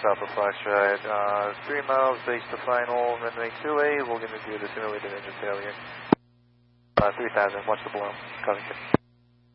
Alpha Foxtrot, 3 miles base to final, runway 28, we're going to do the simulated engine failure. 3000, watch the balloon, Covington.